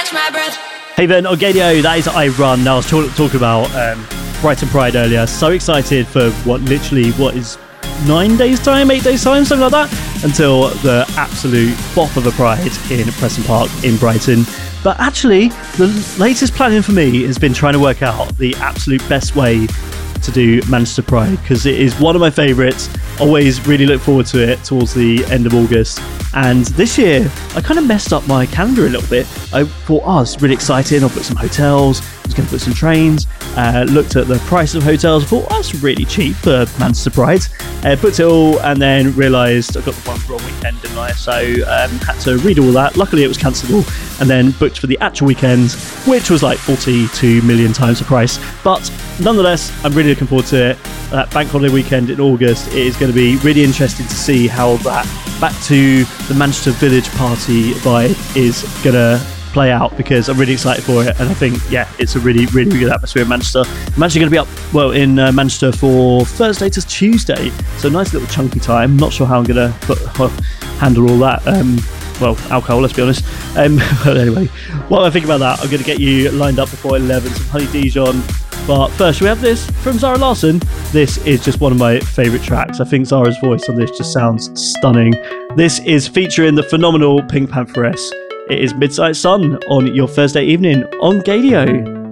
Hey then, Gadio, that is I Run. Now I was talking about Brighton Pride earlier. So excited for what is 8 days time, something like that, until the absolute bop of a Pride in Preston Park in Brighton. But actually, the latest planning for me has been trying to work out the absolute best way to do Manchester Pride, because it is one of my favourites. Always really look forward to it towards the end of August. And this year, I kind of messed up my calendar a little bit. I thought, I was really excited. I'll book some hotels. I was going to book some trains. Looked at the price of hotels. I thought, that's really cheap for Manchester Pride. Booked it all and then realised I got the one wrong weekend, didn't I? So had to read all that. Luckily, it was cancelable. And then booked for the actual weekend, which was like 42 million times the price. But nonetheless, I'm really looking forward to it. That bank holiday weekend in August, it is going to be really interesting to see how that back to the Manchester Village party vibe is going to play out, because I'm really excited for it. And I think, yeah, it's a really, really, really good atmosphere in Manchester. I'm actually going to be up, in Manchester for Thursday to Tuesday. So nice little chunky time. Not sure how I'm going to handle all that. Alcohol, let's be honest. But anyway, while I think about that, I'm going to get you lined up before 11, some Honey Dijon. But first, we have this from Zara Larsson. This is just one of my favourite tracks. I think Zara's voice on this just sounds stunning. This is featuring the phenomenal Pink Pantheress. It is Midnight Sun on your Thursday evening on Gadio.